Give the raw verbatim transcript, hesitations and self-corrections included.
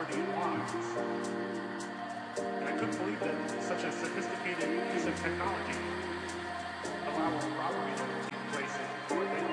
celebrity lives. And I couldn't believe that such